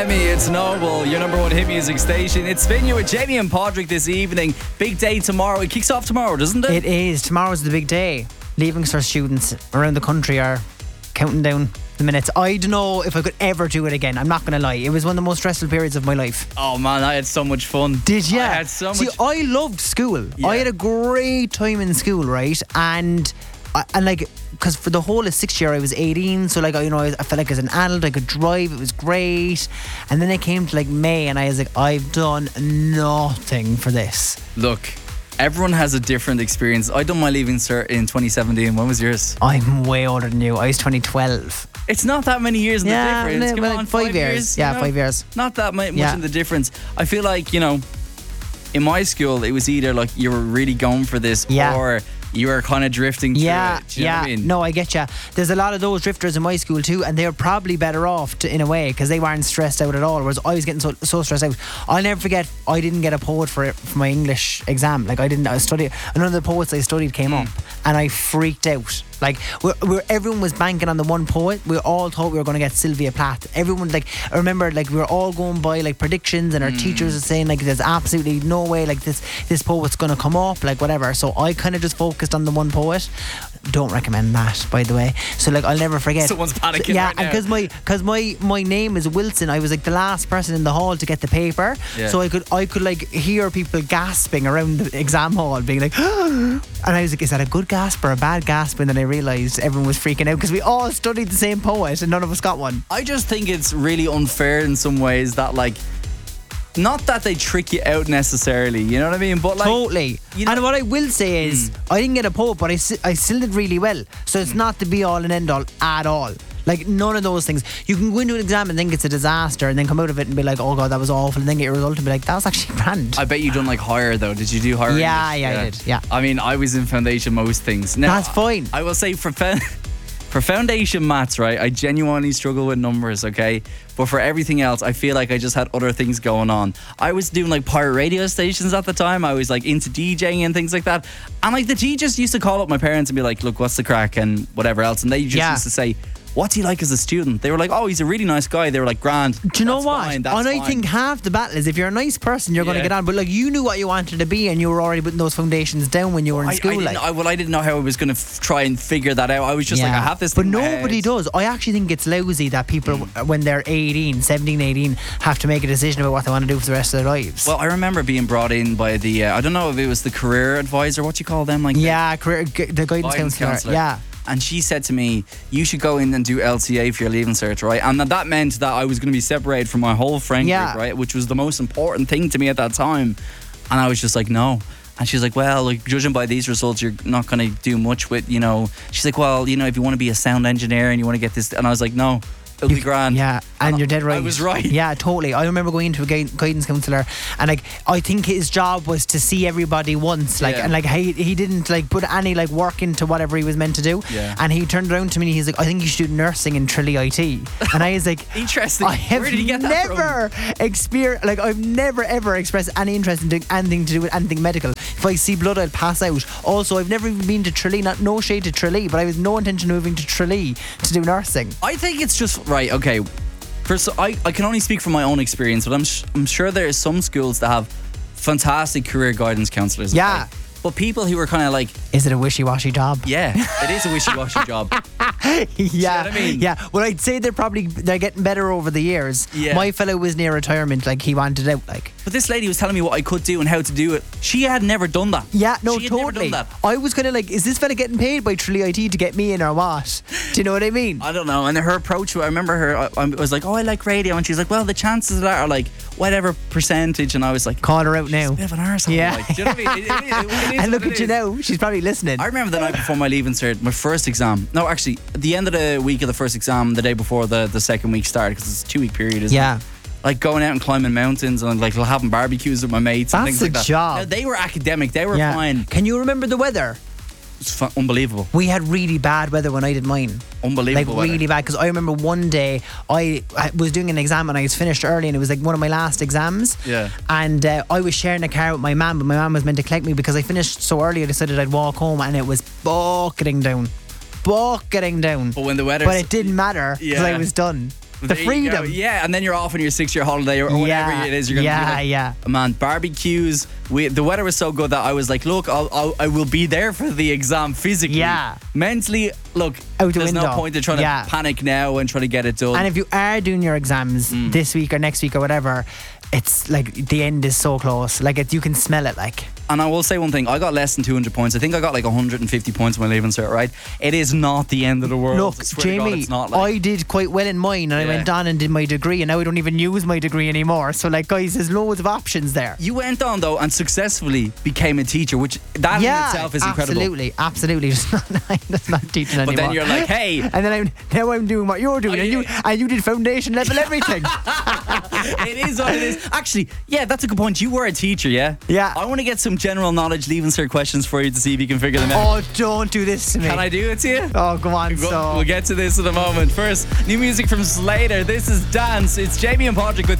It's Noble, your number one hit music station. It's Spin You with Jenny and Padraig this evening. Big day tomorrow. It kicks off tomorrow, doesn't it? It is. Tomorrow's the big day. Leaving Cert students around the country are counting down the minutes. I don't know if I could ever do it again. I'm not going to lie. It was one of the most stressful periods of my life. Oh man, I had so much fun. Did you? I had so much. See, I loved school. Yeah. I had a great time in school, right? And like, because for the whole of 6th year I was 18, so like, I felt like as an adult I could drive. It was great. And then it came to like May and I was like, I've done nothing for this. Look, everyone has a different experience. I done my leaving cert in 2017. When was yours? I'm way older than you. I was 2012. It's not that many years in the difference. Come on, 5 years. Yeah, 5 years. Not that much in the difference. I feel like, in my school, it was either like you were really going for this or you were kind of drifting through it. Do you know what I mean? No, I get you. There's a lot of those drifters in my school too, and they're probably better off in a way because they weren't stressed out at all, whereas I was getting so stressed out. I'll never forget, I didn't get a poet for my English exam. Like, I studied, none of the poets I studied came up, and I freaked out. Like, everyone was banking on the one poet. We all thought we were going to get Sylvia Plath. Everyone, like, I remember, like, we were all going by, like, predictions, and our teachers were saying, like, there's absolutely no way, like, this poet's going to come up, like, whatever. So I kind of just focused on the one poet. Don't recommend that, by the way. So, like, I'll never forget. Someone's panicking right now. And because my name is Wilson, I was, like, the last person in the hall to get the paper. Yeah. So I could, like, hear people gasping around the exam hall, being like, and I was like, is that a good gasp or a bad gasp? And then I realised everyone was freaking out because we all studied the same poet and none of us got one. I just think it's really unfair in some ways that, like, not that they trick you out necessarily, you know what I mean? But like, totally. And what I will say is, I didn't get a poet, but I still did really well. So it's not the be all and end all at all. Like, none of those things. You can go into an exam and think it's a disaster and then come out of it and be like, oh God, that was awful, and then get your result and be like, that was actually grand. I bet you done like higher though. Did you do higher? Yeah, I did. Yeah. I mean, I was in foundation most things. Now, that's fine. I will say for foundation maths, right, I genuinely struggle with numbers, okay? But for everything else, I feel like I just had other things going on. I was doing like pirate radio stations at the time. I was like into DJing and things like that. And like the teachers used to call up my parents and be like, look, what's the crack and whatever else. And they just used to say, what's he like as a student? They were like, oh, he's a really nice guy. They were like, grand. Do you know what? And I think half the battle is if you're a nice person, you're going to get on. But like, you knew what you wanted to be and you were already putting those foundations down when you were in school. I didn't know how I was going to try and figure that out. I was just like, I have this thing. But nobody does. I actually think it's lousy that people, when they're 17, 18, have to make a decision about what they want to do for the rest of their lives. Well, I remember being brought in by the, I don't know if it was the career advisor, what do you call them? Like the guidance counsellor. Yeah. And she said to me, you should go in and do LCA for your leaving cert, right? And that meant that I was going to be separated from my whole friend group, right? Which was the most important thing to me at that time. And I was just like, no. And she's like, well, like, judging by these results, you're not going to do much with, She's like, well, if you want to be a sound engineer and you want to get this. And I was like, no. It'll be grand. Yeah, and you're dead right. I was right. Yeah, totally. I remember going into a guidance counsellor, and like, I think his job was to see everybody once, like, and like he didn't like put any like work into whatever he was meant to do. Yeah. And he turned around to me and he's like, I think you should do nursing in Tralee IT. And I was like, interesting. I have Where did you get that from? I've never ever expressed any interest in doing anything to do with anything medical. If I see blood, I'll pass out. Also, I've never even been to Tralee. No shade to Tralee, but I was no intention of moving to Tralee to do nursing. I think it's just right, okay. First, I can only speak from my own experience, but I'm sure there are some schools that have fantastic career guidance counsellors. Yeah. Okay? But people who are kind of like, is it a wishy-washy job? Yeah, it is a wishy-washy job. Yeah. Do you know what I mean? Yeah. Well, I'd say they're getting better over the years. Yeah. My fellow was near retirement, like he wanted out, like. But this lady was telling me what I could do and how to do it. She had never done that. Yeah, no, she had totally. never done that. I was kind of like, is this fella getting paid by Tralee IT to get me in or what? Do you know what I mean? I don't know. And her approach, I remember her, I was like, oh, I like radio. And she's like, well, the chances of that are like whatever percentage. And I was like, call her out now. She's a bit of an arsehole. Yeah. Like, do you know what I mean? It is and look at you now. She's probably listening. I remember the night before my leaving cert, my first exam. No, actually, at the end of the week of the first exam, the day before the second week started, because it's a 2-week period, isn't it? Like going out and climbing mountains and like having barbecues with my mates and things like that. That's a job. Now, they were academic. They were fine. Can you remember the weather? It was unbelievable. We had really bad weather when I did mine. Unbelievable. Like really bad, because I remember one day I was doing an exam and I was finished early and it was like one of my last exams. Yeah. And I was sharing a car with my mum, but my mum was meant to collect me because I finished so early. I decided I'd walk home and it was bucketing down. But when the weather, but it didn't matter because I was done. The There you go. freedom. Yeah, and then you're off on your 6-year holiday or whatever it is you're going to do. Yeah. Man, barbecues. The weather was so good that I was like, look, I will be there for the exam physically. Yeah. Mentally, look, Out the there's no window. point in trying to panic now and try to get it done. And if you are doing your exams this week or next week or whatever, it's like the end is so close. Like you can smell it. Like. And I will say one thing, I got less than 200 points. I think I got like 150 points when leaving cert, right? It is not the end of the world. Look, I swear to God, Jamie, it's not like, I did quite well in mine, and I Yeah. went on and did my degree, and now I don't even use my degree anymore. So, like, guys, there's loads of options there. you went on though and successfully became a teacher, which that in itself is incredible. Absolutely. That's not teaching anymore. But then you're like, hey, And then now I'm doing what you're doing, and you did foundation level everything. it is what it is. Actually, yeah, that's a good point. You were a teacher, yeah? Yeah. I want to get some general knowledge leaving cert questions for you to see if you can figure them out. Oh, don't do this to me. Can I do it to you? Oh, go on. We'll get to this in a moment. First, new music from Slater. This is Dance. It's Jamie and Patrick with you.